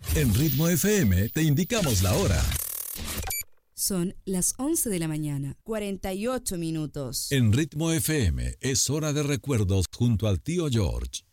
En Ritmo FM te indicamos la hora. Son las 11 de la mañana, 48 minutos. En Ritmo FM es hora de recuerdos junto al tío George.